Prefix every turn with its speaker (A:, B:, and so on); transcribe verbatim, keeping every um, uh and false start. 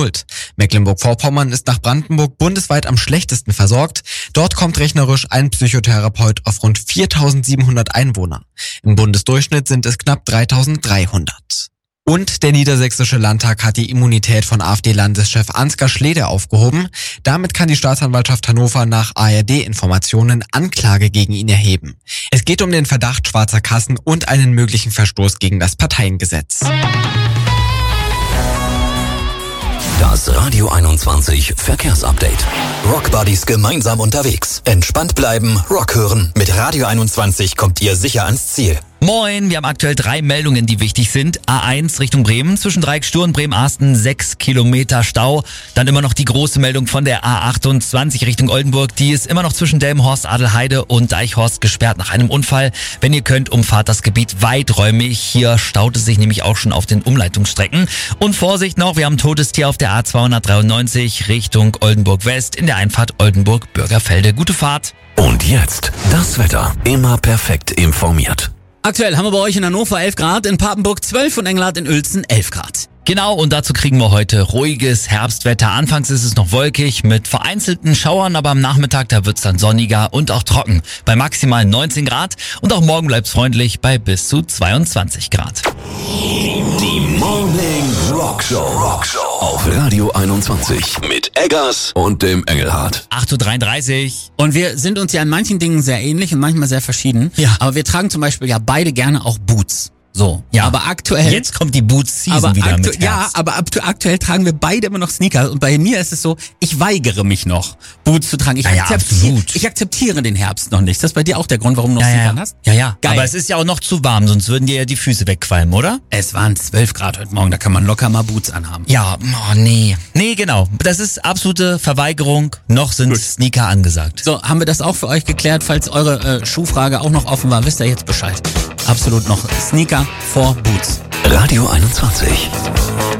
A: Schuld. Mecklenburg-Vorpommern ist nach Brandenburg bundesweit am schlechtesten versorgt. Dort kommt rechnerisch ein Psychotherapeut auf rund viertausendsiebenhundert Einwohner. Im Bundesdurchschnitt sind es knapp dreitausenddreihundert. Und der Niedersächsische Landtag hat die Immunität von AfD-Landeschef Ansgar Schlede aufgehoben. Damit kann die Staatsanwaltschaft Hannover nach A R D-Informationen Anklage gegen ihn erheben. Es geht um den Verdacht schwarzer Kassen und einen möglichen Verstoß gegen das Parteiengesetz.
B: Das Radio einundzwanzig Verkehrsupdate. Rockbuddies gemeinsam unterwegs. Entspannt bleiben, Rock hören. Mit Radio einundzwanzig kommt ihr sicher ans Ziel.
C: Moin, wir haben aktuell drei Meldungen, die wichtig sind. A eins Richtung Bremen, zwischen Dreieckstür und Bremen-Arsten sechs Kilometer Stau. Dann immer noch die große Meldung von der A achtundzwanzig Richtung Oldenburg. Die ist immer noch zwischen Delmenhorst, Adelheide und Deichhorst gesperrt nach einem Unfall. Wenn ihr könnt, umfahrt das Gebiet weiträumig. Hier staut es sich nämlich auch schon auf den Umleitungsstrecken. Und Vorsicht noch, wir haben ein totes Tier auf der A zweihundertdreiundneunzig Richtung Oldenburg West in der Einfahrt Oldenburg-Bürgerfelde. Gute Fahrt.
B: Und jetzt das Wetter. Immer perfekt informiert.
D: Aktuell haben wir bei euch in Hannover elf Grad, in Papenburg zwölf und Engelhardt in Uelzen elf Grad.
C: Genau, und dazu kriegen wir heute ruhiges Herbstwetter. Anfangs ist es noch wolkig mit vereinzelten Schauern, aber am Nachmittag, da wird's dann sonniger und auch trocken. Bei maximal neunzehn Grad und auch morgen bleibt's freundlich bei bis zu zweiundzwanzig Grad.
B: Die Morning Rock Show. Rock Show auf Radio einundzwanzig mit Eggers und dem Engelhardt.
C: acht Uhr dreiunddreißig.
D: Und wir sind uns ja in manchen Dingen sehr ähnlich und manchmal sehr verschieden.
C: Ja.
D: Aber wir tragen zum Beispiel ja beide gerne auch Boots. So,
C: Ja.
D: aber aktuell...
C: Jetzt kommt die Boots-Season
D: aber
C: wieder
D: aktu-
C: mit
D: Ja,
C: Herz.
D: aber aktu- aktuell tragen wir beide immer noch Sneaker. Und bei mir ist es so, ich weigere mich noch, Boots zu tragen. Ich,
C: Ja, ja,
D: akzeptiere,
C: absolut.
D: ich akzeptiere den Herbst noch nicht. Ist das bei dir auch der Grund, warum du noch
C: Ja,
D: Sneaker
C: ja.
D: hast?
C: ja, ja.
D: Geil.
C: Aber es ist ja auch noch zu warm, sonst würden dir ja die Füße wegqualmen, oder?
D: Es waren zwölf Grad heute Morgen, da kann man locker mal Boots anhaben.
C: Ja, oh nee. Nee, genau. Das ist absolute Verweigerung. Noch sind Sneaker angesagt.
D: So, haben wir das auch für euch geklärt? Falls eure äh, Schuhfrage auch noch offen war, wisst ihr jetzt Bescheid. Absolut noch Sneaker vor Boots.
B: Radio einundzwanzig.